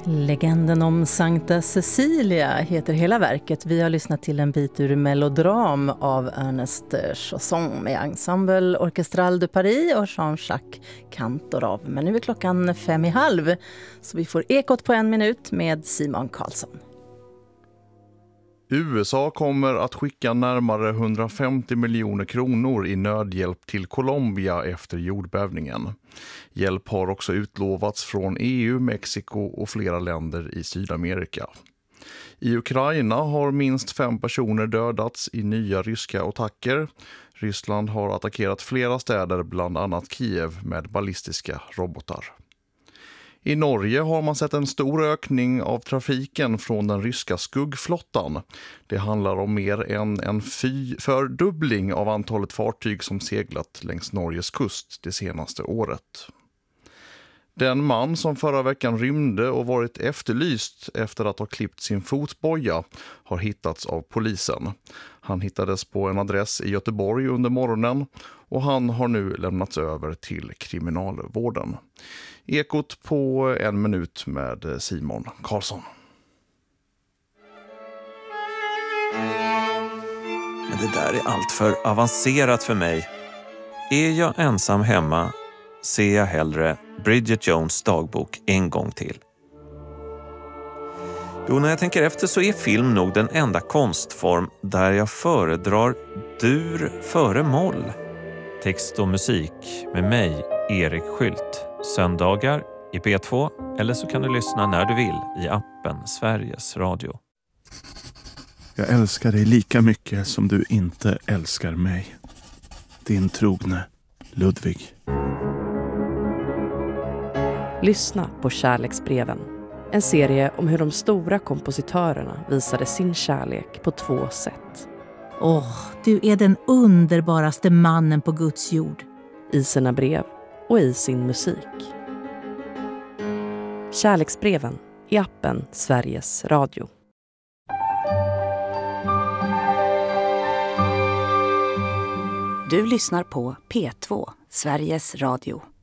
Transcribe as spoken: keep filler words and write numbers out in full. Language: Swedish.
Legenden om Sankta Cecilia heter hela verket. Vi har lyssnat till en bit ur Melodram av Ernest Chausson med Ensemble Orchestral de Paris och Jean-Jacques Cantorov. Men nu är klockan fem i halv så vi får ekot på en minut med Simon Karlsson. U S A kommer att skicka närmare hundrafemtio miljoner kronor i nödhjälp till Colombia efter jordbävningen. Hjälp har också utlovats från E U, Mexiko och flera länder i Sydamerika. I Ukraina har minst fem personer dödats i nya ryska attacker. Ryssland har attackerat flera städer, bland annat Kiev, med ballistiska robotar. I Norge har man sett en stor ökning av trafiken från den ryska skuggflottan. Det handlar om mer än en fy- fördubbling av antalet fartyg som seglat längs Norges kust det senaste året. Den man som förra veckan rymde och varit efterlyst efter att ha klippt sin fotboja har hittats av polisen. Han hittades på en adress i Göteborg under morgonen och han har nu lämnats över till kriminalvården. Ekot på en minut med Simon Karlsson. Men det där är allt för avancerat för mig. Är jag ensam hemma ser jag hellre Bridget Jones dagbok en gång till. Jo, när jag tänker efter så är film nog den enda konstform där jag föredrar dur före moll. Text och musik med mig, Erik Skylt. Söndagar i P två eller så kan du lyssna när du vill i appen Sveriges Radio. Jag älskar dig lika mycket som du inte älskar mig. Din trogne Ludvig. Lyssna på Kärleksbreven. En serie om hur de stora kompositörerna visade sin kärlek på två sätt. Åh, oh, du är den underbaraste mannen på Guds jord. I sina brev och i sin musik. Kärleksbreven i appen Sveriges Radio. Du lyssnar på P två, Sveriges Radio.